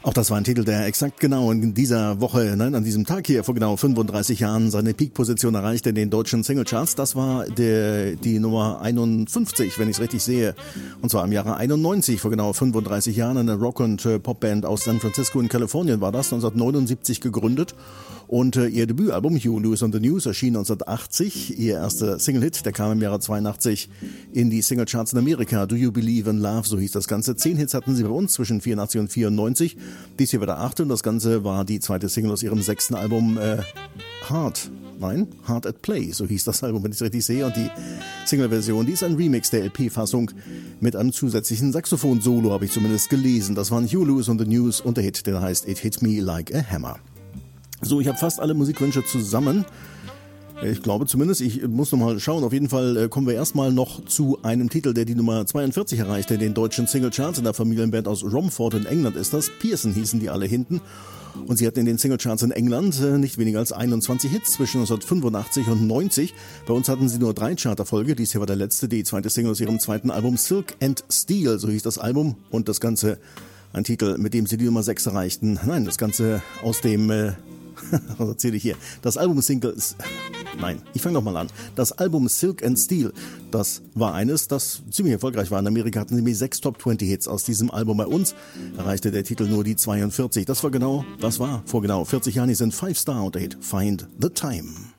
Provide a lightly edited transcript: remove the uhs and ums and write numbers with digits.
Auch das war ein Titel, der exakt genau in dieser Woche, an diesem Tag hier vor genau 35 Jahren seine Peak-Position erreichte in den deutschen Singlecharts. Das war die Nummer 51, wenn ich es richtig sehe. Und zwar im Jahre 91, vor genau 35 Jahren. Eine Rock- und Popband aus San Francisco in Kalifornien war das, 1979 gegründet. Und ihr Debütalbum Huey Lewis and the News erschien 1980. Ihr erster Single-Hit, der kam im Jahre 82 in die Singlecharts in Amerika. Do You Believe in Love, so hieß das Ganze. 10 Hits hatten sie bei uns zwischen 84 und 94. Dies hier war der 8. und das Ganze war die zweite Single aus ihrem 6. Album Hard at Play, so hieß das Album, wenn ich es richtig sehe. Und die Single-Version, die ist ein Remix der LP-Fassung mit einem zusätzlichen Saxophon-Solo, habe ich zumindest gelesen. Das waren Huey Lewis and the News und der Hit, der heißt It Hit Me Like a Hammer. So, ich habe fast alle Musikwünsche zusammen. Ich glaube zumindest, ich muss nochmal schauen. Auf jeden Fall kommen wir erstmal noch zu einem Titel, der die Nummer 42 erreichte in den deutschen Singlecharts. In der Familienband aus Romford in England ist das. Pearson hießen die alle hinten. Und sie hatten in den Singlecharts in England nicht weniger als 21 Hits zwischen 1985 und 90. Bei uns hatten sie nur 3 Charterfolge. Dies hier war der letzte, die zweite Single aus ihrem zweiten Album Silk and Steel, so hieß das Album. Und das Ganze, ein Titel, mit dem sie die Nummer 6 erreichten. Nein, das Ganze aus dem... was erzähle ich hier? Das Album ich fange nochmal an. Das Album Silk and Steel, das war eines, das ziemlich erfolgreich war. In Amerika hatten nämlich 6 Top 20 Hits aus diesem Album. Bei uns erreichte der Titel nur die 42. Das war vor genau 40 Jahren. Die sind 5 Star und der Hit Find the Time.